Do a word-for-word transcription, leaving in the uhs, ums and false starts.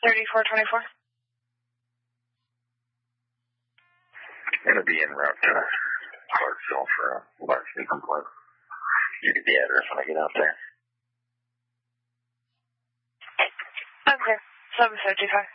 thirty-four twenty-four. I'm going to be en route to Clarksville for a larceny complaint. You get the address when I get out there. Okay, seven fifty-five.